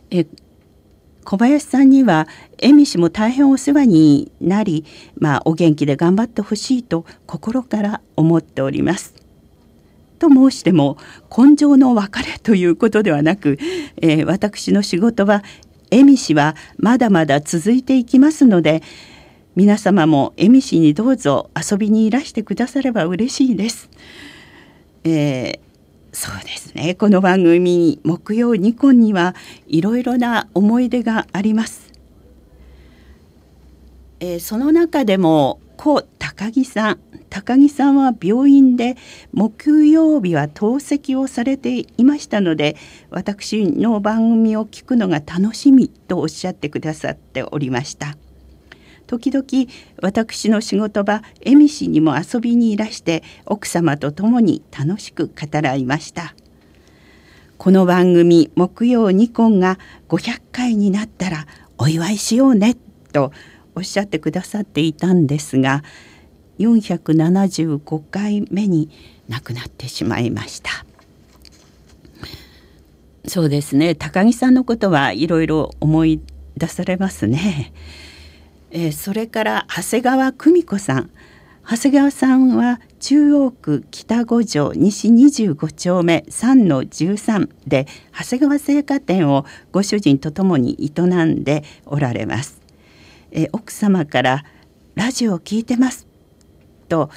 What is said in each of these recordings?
え小林さんには恵美氏も大変お世話になり、お元気で頑張ってほしいと心から思っております。と申しても今生の別れということではなく、私の仕事は恵美氏はまだまだ続いていきますので、皆様も恵美氏にどうぞ遊びにいらしてくだされば嬉しいです。そうですね、この番組木曜ニコンにはいろいろな思い出があります。その中でも高木さんは病院で木曜日は透析をされていましたので、私の番組を聞くのが楽しみとおっしゃってくださっておりました。時々私の仕事場恵美氏にも遊びにいらして奥様と共に楽しく語らいました。この番組木曜ニコンが500回になったらお祝いしようねとおっしゃってくださっていたんですが、475回目に亡くなってしまいました。そうですね、高木さんのことはいろいろ思い出されますね。それから長谷川久美子さん。長谷川さんは中央区北5条西25丁目3-13で長谷川製菓店をご主人とともに営んでおられます。奥様からラジオを聞いてますと、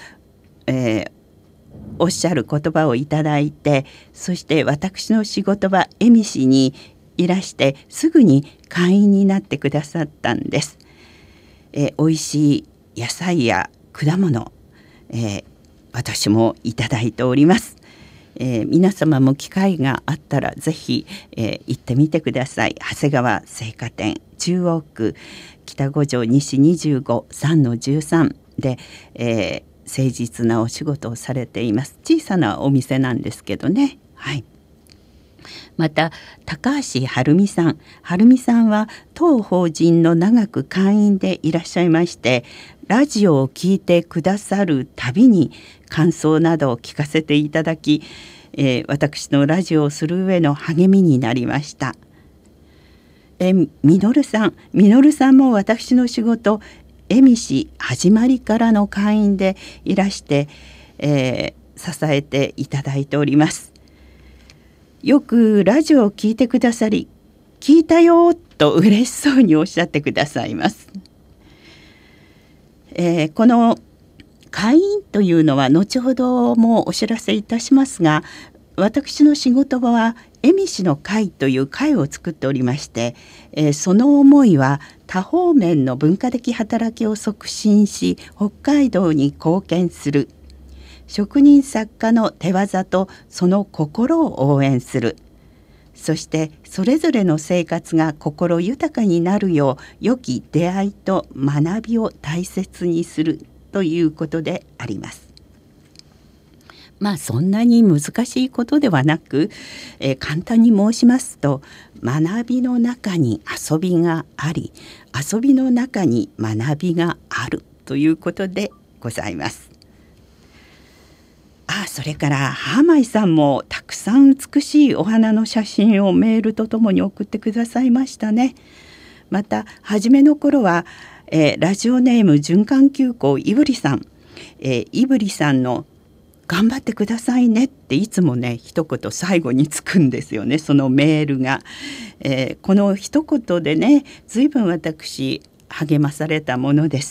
おっしゃる言葉をいただいて、そして私の仕事は恵美氏にいらしてすぐに会員になってくださったんです。美味しい野菜や果物、私もいただいております。皆様も機会があったらぜひ、行ってみてください。長谷川製菓店中央区北5条西25 3-13で、誠実なお仕事をされています。小さなお店なんですけどね。はい。また高橋晴美さんは当法人の長く会員でいらっしゃいまして、ラジオを聞いてくださるたびに感想などを聞かせていただき、私のラジオをする上の励みになりました。みのるさんも私の仕事恵美氏始まりからの会員でいらして、支えていただいております。よくラジオを聞いてくださり、聞いたよと嬉しそうにおっしゃってくださいます。この会員というのは後ほどもお知らせいたしますが、私の仕事場は恵美氏の会という会を作っておりまして、その思いは多方面の文化的働きを促進し、北海道に貢献する職人作家の手業とその心を応援する、そしてそれぞれの生活が心豊かになるよう良き出会いと学びを大切にするということであります。そんなに難しいことではなく、簡単に申しますと、学びの中に遊びがあり、遊びの中に学びがあるということでございます。それからハーマイさんもたくさん美しいお花の写真をメールとともに送ってくださいましたね。また初めの頃は、ラジオネーム循環急行いぶりさん、いぶりさんの頑張ってくださいねっていつもね一言最後につくんですよね、そのメールが。この一言でね随分私励まされたものです。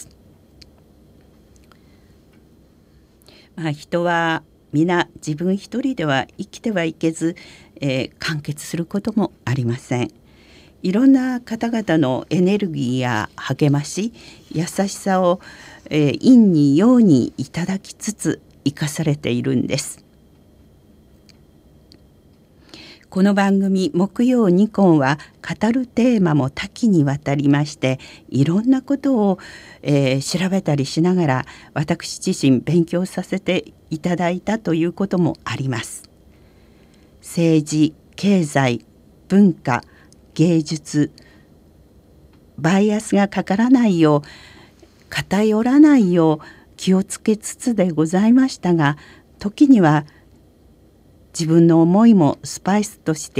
人は皆自分一人では生きてはいけず、完結することもありません。いろんな方々のエネルギーや励まし、優しさを、陰に陽にいただきつつ生かされているんです。この番組木曜ニコンは語るテーマも多岐にわたりまして、いろんなことを、調べたりしながら私自身勉強させていただいたということもあります。政治、経済、文化、芸術、バイアスがかからないよう、偏らないよう気をつけつつでございましたが、時には自分の思いもスパイスとして